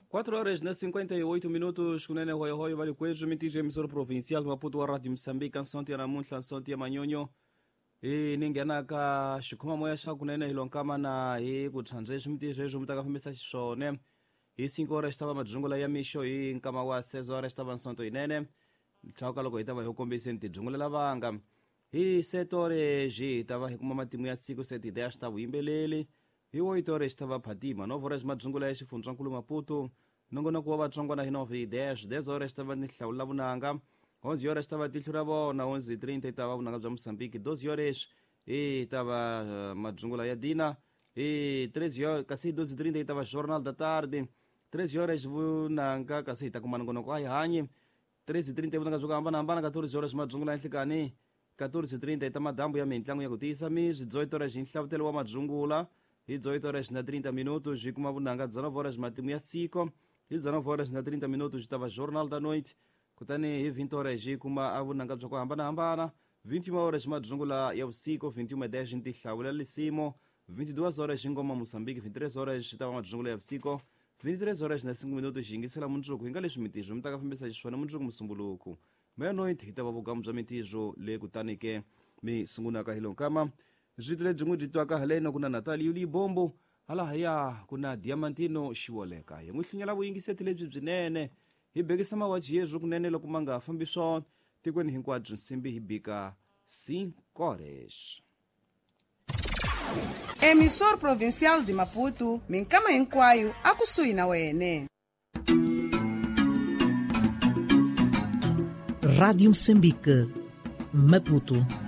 4 horas na 58 minutos kunene hoyo bali kwetu mitije emissora provincial Maputo wa Radio Moçambique nsonti ya namunhla nsonti ya manyonyo ningenaka xikhoma moya xa kunene hilonkama na kuthandze swimitije eswo mutakafambisa xiswone 5 horas xitava madzungula ya mixo nkama wa 6 horas xitava nsonto inene tlhauka loko hi tava hi kombiseni tidzungulela vanga 7 horas hi tava hi kuma matimu ya siku 7 ideya xita vuyimbeleri 8 horas xitava phatima 9 horas madzungula ya xifundzwankulu Maputo nongonoko wa vatsongwana hi 9 ideias 10 horas xitava ni hlawula vunanga 11 horas xitava tihlo ra vona 11:30 itava vunanga bya Moçambique 12 horas itava madzungula ya dina 13 horas kasi 12:30 itava jornal da tarde 13 horas vunanga kasi hi ta kuma nongonoko a hi hanyi 13:30 vunanga byo hambanahambana 14 horas madzungula ya nhlikani 14:30 ita madambu ya mitlangu ya ku tiyisa mizwi 18 horas hi nhlavutelo wa madzungula hi 18 horas na 30 minutos hi kuma vunanga 19 horas matimu ya siku hi 19 horas na 30 minutos estava jornal da noite kutani hi 20 horas hi kuma avunanga bya ku hambanahambana 21 horas madzungula ya usiku 21:10 ntihlawula lisimo 22 horas hi ngoma Moçambique 23 horas estava madzungula ya usiku 23 horas na 5 minutos yingisela mundzuku hi nga leswi mitizo mi ta ka fambisa xiswona mundzuku musumbuluku meya-noite hi ta va vugamu bya mitizo le kutanike mi sungunaka hi lonkama bziti lebyi n'wi byi twaka haleno ku na Natali Yuli Bombo halahaya ku na Diamantino Xiwoleka hi n'wi hlunyela vuyingiseti lebyi byinene hi bekisa mawachi yezwo kunene loko ma nga fambi swona tikweni hinkwabyo nsimbi hi bika 5 horas. Emissor Provincial de Maputo minkama hinkwayo akusuhi na wene. Rádio Moçambique, Maputo.